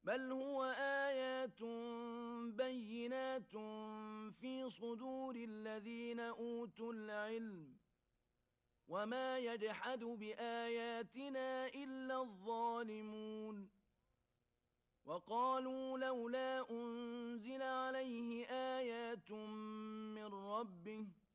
بل هو آيات بينات في صدور الذين أوتوا العلم وما يجحد بآياتنا إلا الظالمون وقالوا لولا أنزل عليه آيات من ربه